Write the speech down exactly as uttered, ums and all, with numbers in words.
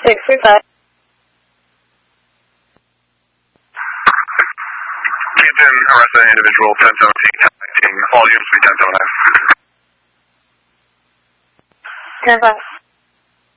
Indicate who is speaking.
Speaker 1: six three five.
Speaker 2: Kingston arrested an individual, ten seventeen, nineteen, all units be ten seven.
Speaker 1: ten five.